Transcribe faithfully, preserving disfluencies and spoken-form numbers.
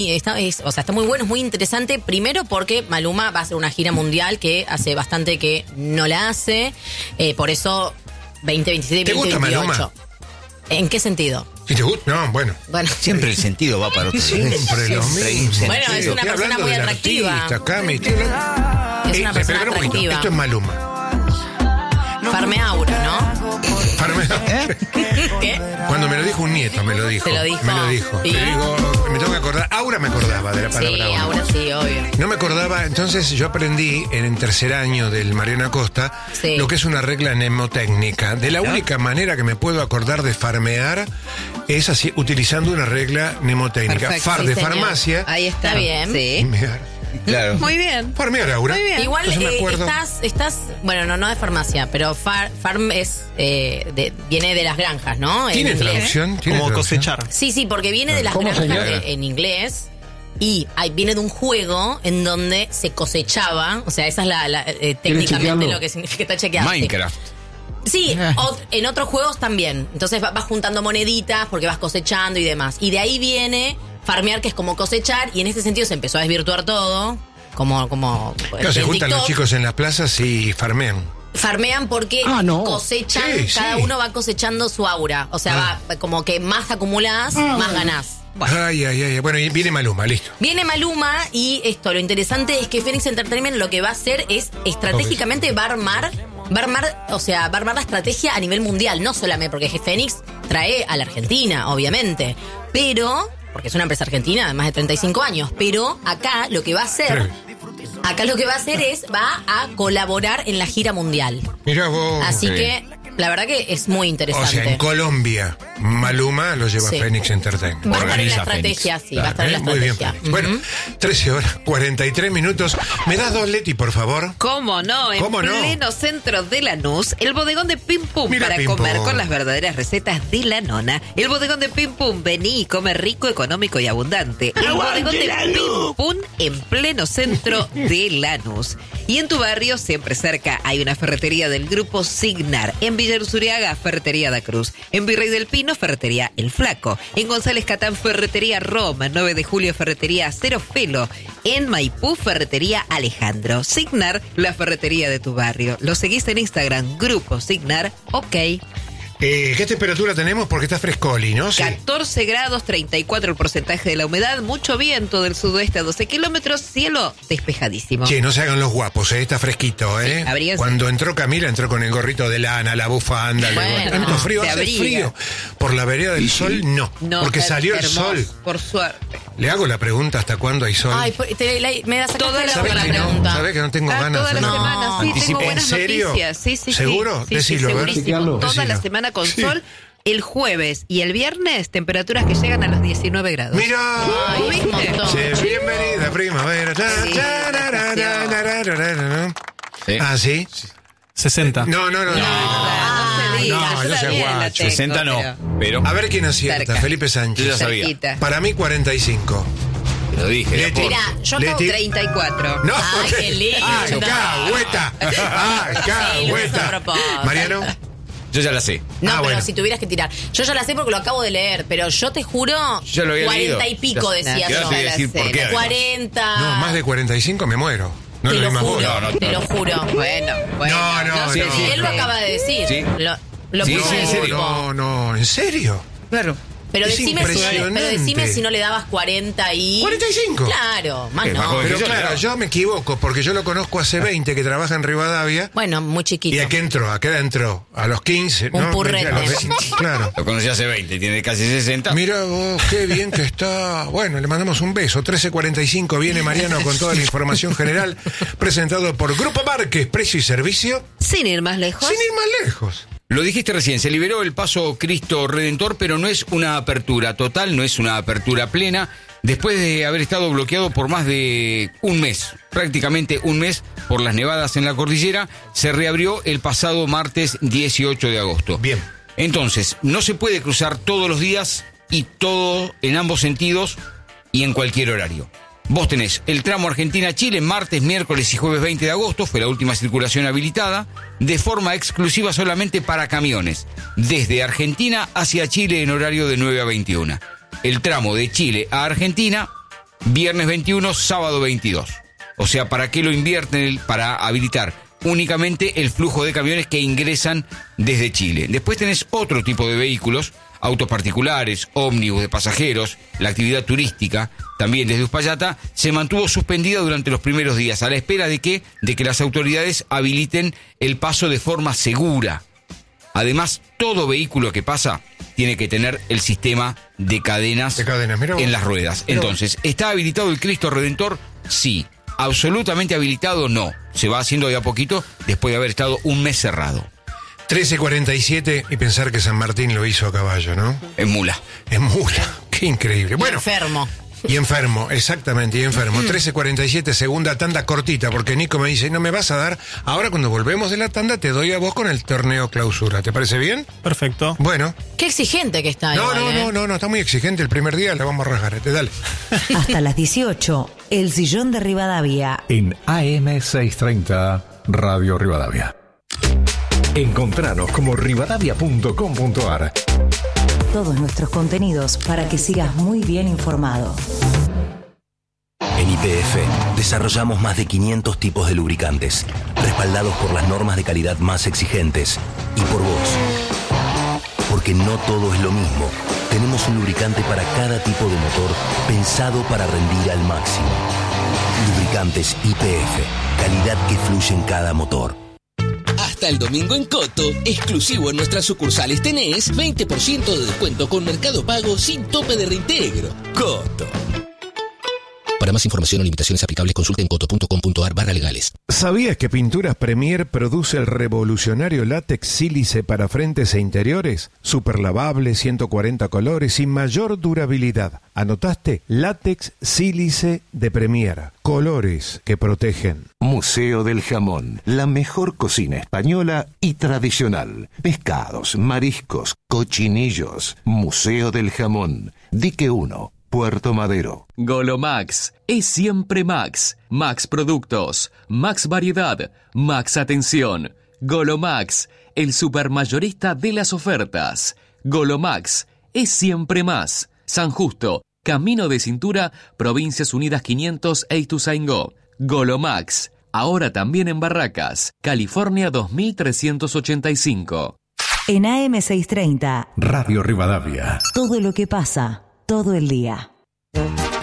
Está, es, o sea, está muy bueno, es muy interesante. Primero porque Maluma va a hacer una gira mundial que hace bastante que no la hace. Eh, por eso veinte veintisiete, ¿Te gusta veinte veintiocho. Maluma? ¿En qué sentido? ¿Si te gusta? No, bueno. Bueno, Siempre el sentido va para otro lado. Siempre lo mismo. Bueno, es una Estoy persona hablando muy del atractiva. artista, Cami, estoy hablando- Es una Eh, persona espera un poquito, atractiva. esto es Maluma. Farmeaura, ¿no? Farme- ¿Qué? Cuando me lo dijo un nieto, me lo dijo. ¿Te lo dijo? Me lo dijo. Sí. Te digo, me tengo que acordar. Aura me acordaba de la palabra Sí, aura. ahora sí, obvio. No me acordaba, entonces yo aprendí en el tercer año del Mariano Acosta Sí. lo que es una regla mnemotécnica. De la única manera que me puedo acordar de farmear es así, utilizando una regla mnemotécnica. Perfecto, Far sí, de señor. farmacia. Ahí está. Está bien. Sí. Farmear. Claro. Muy bien. Farmear, Aura. Muy bien. Igual Entonces me eh, acuerdo. estás, estás, bueno, no, no de farmacia, pero far, farm es, eh, de- viene de las granjas, ¿no? En ¿Tiene inglés. traducción? ¿Tiene Como traducción? cosechar. Sí, sí, porque viene de las ¿Cómo, granjas señora? de- en inglés. Y ahí viene de un juego en donde se cosechaba, o sea, esa es la, la, eh, técnicamente chequearlo? lo que significa que está chequeado. sí. Minecraft. Sí, o- en otros juegos también. Entonces va- vas juntando moneditas porque vas cosechando y demás. Y de ahí viene farmear, que es como cosechar, y en este sentido se empezó a desvirtuar todo. Como, como Claro, se en juntan los TikTok. chicos en las plazas y farmean. Farmean porque Ah, no. cosechan, Sí, cada sí. uno va cosechando su aura. O sea, Ah. va como que más acumulás, más ganás. Ay, ay, ay. Bueno, y viene Maluma, listo. Viene Maluma y esto, lo interesante es que Phoenix Entertainment lo que va a hacer es estratégicamente va a armar, va a armar, o sea, va a armar la estrategia a nivel mundial, no solamente porque Phoenix trae a la Argentina, obviamente, pero, porque es una empresa argentina de más de treinta y cinco años, pero acá lo que va a hacer, acá lo que va a hacer es, va a colaborar en la gira mundial. Mirá vos. Así qué que, la verdad que es muy O interesante. sea, en Colombia, Maluma lo lleva Sí. Phoenix Entertainment. Va a estar en la Organiza estrategia, sí, va a estar Claro, en la ¿eh? Muy bien, estrategia. Phoenix. Bueno, Ujú. trece horas, cuarenta y tres minutos. ¿Me das dos Leti, por favor? ¿Cómo no? En ¿Cómo no? pleno centro de Lanús, el bodegón de Pim Pum Mira, para Pim comer Pum. con las verdaderas recetas de la nona. El bodegón de Pim Pum, vení y come rico, económico y abundante. El bodegón de Pim Pum en pleno centro de Lanús. Y en tu barrio, siempre cerca, hay una ferretería del grupo Signar. En Villa Ursuriaga, Ferretería Da Cruz. En Virrey del Pino, Ferretería El Flaco. En González Catán, Ferretería Roma. En nueve de julio, Ferretería Cero Felo. En Maipú, Ferretería Alejandro. Signar, la ferretería de tu barrio. Lo seguís en Instagram, Grupo Signar, ok. Eh, ¿Qué temperatura tenemos? Porque está frescoli, ¿no? Sí. catorce grados, treinta y cuatro el porcentaje de la humedad, mucho viento del sudoeste a doce kilómetros, cielo despejadísimo. Che, no se hagan los guapos, ¿eh? Está fresquito, ¿eh? Sí, abríguense. Cuando entró Camila, entró con el gorrito de lana, la bufanda, el Bueno, gorro. Tanto frío, se hace abriga. frío. Por la vereda del sol, no. No, porque her- salió el hermoso, sol. Por suerte. Le hago la pregunta, ¿hasta cuándo hay sol? Ay, pues, te- la- me da sacaste Toda la la otra ¿Sabés que no? pregunta. ¿Sabés que no tengo Ah, ganas? toda la ¿eh? No. semana, sí, Anticipo. tengo ¿En buenas serio? noticias. Sí, sí, sí. ¿Seguro? Sí, sí, Decilo, a ver. segurísimo. Chequealo. Toda la Decilo. semana con Sí. sol. El jueves y el viernes, temperaturas que llegan a los diecinueve grados. ¡Mira! Ay, es un montón. Sí, bienvenida, primavera. Ta, Sí, ta, ra, ra, ra, ra, ra, ra, ra. Sí. Ah, ¿sí? sesenta. No, no, no. no. No, se diga, no, yo no seas también la guacho. tengo, sesenta no, pero pero A ver quién acierta, Cerca. Felipe yo Sánchez. ya sabía. cerquita. Para mí, cuarenta y cinco. Te lo dije. Leti. por- Mira, yo acabo Leti. treinta y cuatro. No, Ay, qué lindo. ¡Ay, cagüeta! ¡Ay, Sí, lo hizo a cagüeta! propósito. Mariano, Yo ya la sé. No, Ah, pero bueno. si tuvieras que tirar. Yo ya la sé porque lo acabo de leer, pero yo te juro, Yo lo había cuarenta leído. y pico Ya- decía ya yo. te voy a decir por qué, además. cuarenta. no, más de cuarenta y cinco me muero. No te lo lo doy más juro, bola. No, no, te no. lo juro. Bueno, bueno. No, no, yo sí, sé sí. que- Él lo acaba de decir. Sí. Lo, lo Sí, puso sí, en en el serio. grupo. No, no, ¿en serio? Claro. Pero Es decime, si, impresionante. pero decime si no le dabas cuarenta y... ¿cuarenta y cinco? Claro, más Es más no. joven. Pero yo, claro, claro. yo me equivoco porque yo lo conozco hace veinte que trabaja en Rivadavia. Bueno, muy chiquito. ¿Y a qué entró? ¿A qué edad entró? A los quince, Un ¿no? purrete. A los veinte, claro. Lo conocí hace veinte, tiene casi sesenta. Mira vos, qué bien que está. Bueno, le mandamos un beso. trece cuarenta y cinco viene Mariano con toda la información general, presentado por Grupo Márquez, precio y servicio, Sin ir más lejos. sin ir más lejos. Lo dijiste recién, se liberó el paso Cristo Redentor, pero no es una apertura total, no es una apertura plena. Después de haber estado bloqueado por más de un mes, prácticamente un mes, por las nevadas en la cordillera, se reabrió el pasado martes dieciocho de agosto. Bien. Entonces, no se puede cruzar todos los días y todo en ambos sentidos y en cualquier horario. Vos tenés el tramo Argentina-Chile martes, miércoles y jueves veinte de agosto, fue la última circulación habilitada, de forma exclusiva solamente para camiones, desde Argentina hacia Chile en horario de nueve a veintiuno. El tramo de Chile a Argentina viernes veintiuno, sábado veintidós. O sea, ¿para qué lo invierten? Para habilitar únicamente el flujo de camiones que ingresan desde Chile. Después tenés otro tipo de vehículos, autos particulares, ómnibus de pasajeros, la actividad turística, también desde Uspallata, se mantuvo suspendida durante los primeros días, a la espera de que, de que las autoridades habiliten el paso de forma segura. Además, todo vehículo que pasa tiene que tener el sistema de cadenas, de cadenas mirá vos. En las ruedas. Mirá Entonces, ¿está habilitado el Cristo Redentor? Sí. Absolutamente habilitado, no. Se va haciendo de a poquito después de haber estado un mes cerrado. trece cuarenta y siete y pensar que San Martín lo hizo a caballo, ¿no? En mula. En mula. Qué increíble. Bueno. Enfermo. Y enfermo, exactamente, y enfermo. trece cuarenta y siete, segunda tanda cortita, porque Nico me dice, no me vas a dar. Ahora cuando volvemos de la tanda te doy a vos con el torneo clausura. ¿Te parece bien? Perfecto. Bueno. Qué exigente que está. No, igual, no, ¿eh? no, no, no, está muy exigente el primer día, la vamos a rajar. Este, dale. Hasta las dieciocho, El Sillón de Rivadavia. En A M seiscientos treinta, Radio Rivadavia. Encontranos como rivadavia punto com punto ar. Todos nuestros contenidos para que sigas muy bien informado. En Y P F desarrollamos más de quinientos tipos de lubricantes, respaldados por las normas de calidad más exigentes y por vos. Porque no todo es lo mismo. Tenemos un lubricante para cada tipo de motor pensado para rendir al máximo. Lubricantes Y P F, calidad que fluye en cada motor. Hasta el domingo en Coto, exclusivo en nuestras sucursales tenés veinte por ciento de descuento con Mercado Pago sin tope de reintegro. Coto. Para más información o limitaciones aplicables, consulten coto punto com punto ar barra legales. ¿Sabías que Pinturas Premier produce el revolucionario látex sílice para frentes e interiores? Super lavable, ciento cuarenta colores y mayor durabilidad. ¿Anotaste? Látex sílice de Premier. Colores que protegen. Museo del Jamón, la mejor cocina española y tradicional. Pescados, mariscos, cochinillos. Museo del Jamón, Dique uno. Puerto Madero. Golomax es siempre Max. Max Productos, Max Variedad, Max Atención. Golomax, el supermayorista de las ofertas. Golomax es siempre más. San Justo, Camino de Cintura, Provincias Unidas quinientos e Ituzaingó. Golomax, ahora también en Barracas, California dos mil trescientos ochenta y cinco. En A M seiscientos treinta, Radio Rivadavia. todo lo que pasa, todo el día.